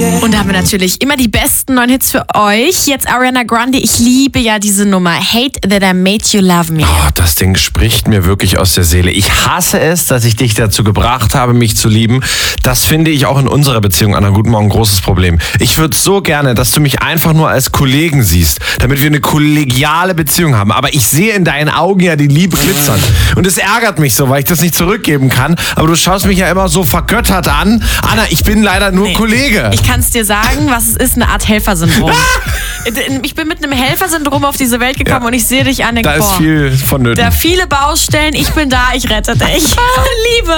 Und da haben wir natürlich immer die besten neuen Hits für euch. Jetzt Ariana Grande, ich liebe ja diese Nummer. Hate that I made you love me. Oh, das Ding spricht mir wirklich aus der Seele. Ich hasse es, dass ich dich dazu gebracht habe, mich zu lieben. Das finde ich auch in unserer Beziehung, Anna, guten Morgen, ein großes Problem. Ich würde so gerne, dass du mich einfach nur als Kollegen siehst, damit wir eine kollegiale Beziehung haben. Aber ich sehe in deinen Augen ja die Liebe glitzern. Und es ärgert mich so, weil ich das nicht zurückgeben kann. Aber du schaust mich ja immer so vergöttert an. Anna, ich bin leider nur Kollege. Ich kann es dir sagen, was es ist, eine Art Helfersyndrom. Ich bin mit einem Helfersyndrom auf diese Welt gekommen und ich sehe dich an. Da ist viel vonnöten. Da viele Baustellen, ich bin da, ich rette dich. Liebe.